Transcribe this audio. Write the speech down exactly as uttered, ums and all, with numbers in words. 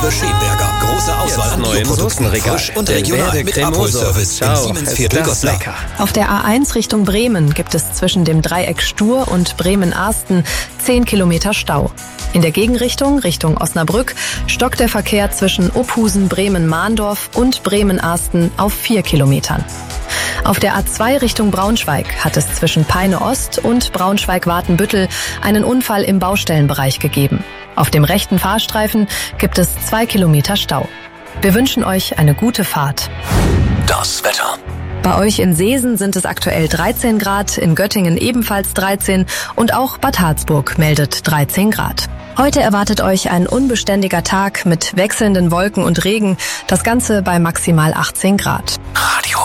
Liebe Schemberger. Große Auswahl an Bioprodukten, frisch und regional mit Abholservice im Siemensviertel Goslar. Auf der A eins Richtung Bremen gibt es zwischen dem Dreieck Stur und Bremen-Arsten zehn Kilometer Stau. In der Gegenrichtung, Richtung Osnabrück, stockt der Verkehr zwischen Ophusen, Bremen-Mahndorf und Bremen-Arsten auf vier Kilometern. Auf der A zwei Richtung Braunschweig hat es zwischen Peine Ost und Braunschweig-Watenbüttel einen Unfall im Baustellenbereich gegeben. Auf dem rechten Fahrstreifen gibt es zwei Kilometer Stau. Wir wünschen euch eine gute Fahrt. Das Wetter. Bei euch in Seesen sind es aktuell dreizehn Grad, in Göttingen ebenfalls dreizehn und auch Bad Harzburg meldet dreizehn Grad. Heute erwartet euch ein unbeständiger Tag mit wechselnden Wolken und Regen, das Ganze bei maximal achtzehn Grad. Radio